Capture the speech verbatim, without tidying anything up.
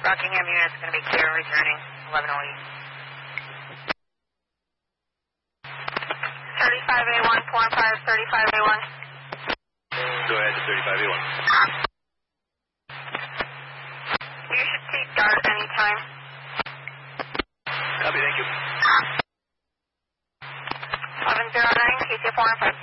Rockingham unit's going to be clear, returning eleven oh eight. thirty-five A one, four and five, thirty-five A one. Go ahead to thirty-five A one. You should see DART anytime. Copy, thank you. eleven oh nine, K C four and five.